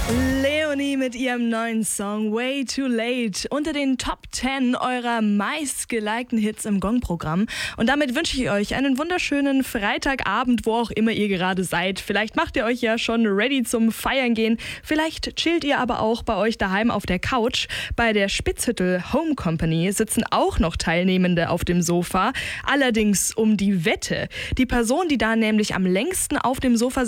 Leonie mit ihrem neuen Song Way Too Late unter den Top 10 eurer meistgelikten Hits im Gong-Programm. Und damit wünsche ich euch einen wunderschönen Freitagabend, wo auch immer ihr gerade seid. Vielleicht macht ihr euch ja schon ready zum Feiern gehen. Vielleicht chillt ihr aber auch bei euch daheim auf der Couch. Bei der Spitzhüttel Home Company sitzen auch noch Teilnehmende auf dem Sofa. Allerdings um die Wette. Die Person, die da nämlich am längsten auf dem Sofa